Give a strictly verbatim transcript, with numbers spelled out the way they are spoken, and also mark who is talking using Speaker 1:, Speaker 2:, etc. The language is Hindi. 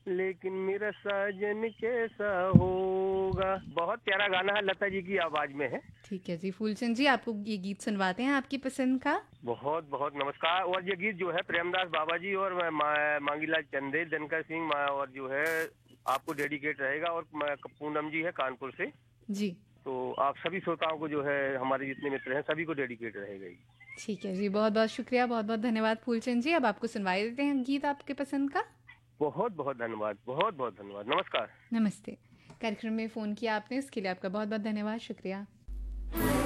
Speaker 1: लेकिन मेरा साजन कैसा होगा। बहुत प्यारा गाना है, लता जी की आवाज में है।
Speaker 2: ठीक है जी, फूलचंद जी आपको ये गीत सुनवाते हैं आपकी पसंद का।
Speaker 1: बहुत बहुत नमस्कार। और ये गीत जो है प्रेमदास बाबा जी और मा, मांगीलाल चंदे, दिनकर सिंह मा- और जो है आपको डेडिकेट रहेगा। और मैं- पूनम जी है कानपुर से।
Speaker 2: जी।
Speaker 1: तो आप सभी श्रोताओं को जो है, हमारे जितने मित्र हैं सभी को डेडिकेट रहेगा ये।
Speaker 2: ठीक है जी, बहुत बहुत शुक्रिया, बहुत बहुत धन्यवाद फूलचंद जी। अब आपको सुनवाई देते हैं गीत आपके पसंद का।
Speaker 1: बहुत बहुत धन्यवाद, बहुत बहुत धन्यवाद, नमस्कार।
Speaker 2: नमस्ते। कार्यक्रम में फ़ोन किया आपने, इसके लिए आपका बहुत बहुत धन्यवाद, शुक्रिया।